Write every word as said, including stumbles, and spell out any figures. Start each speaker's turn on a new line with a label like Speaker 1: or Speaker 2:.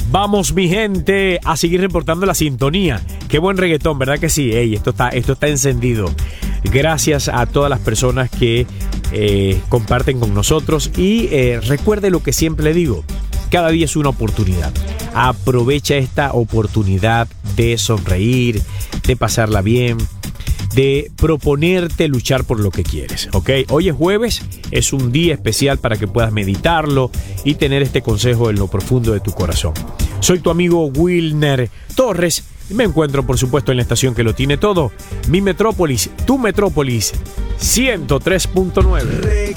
Speaker 1: Vamos, mi gente, a seguir reportando la sintonía. Qué buen reggaetón, ¿verdad que sí? Ey, esto está, esto está encendido. Gracias a todas las personas que eh, comparten con nosotros. Y eh, recuerde lo que siempre le digo. Cada día es una oportunidad. Aprovecha esta oportunidad de sonreír, de pasarla bien, de proponerte luchar por lo que quieres, ¿ok? Hoy es jueves, es un día especial para que puedas meditarlo y tener este consejo en lo profundo de tu corazón. Soy tu amigo Wilner Torres y me encuentro, por supuesto, en la estación que lo tiene todo, Mi Metrópolis, tu Metrópolis, ciento tres punto nueve.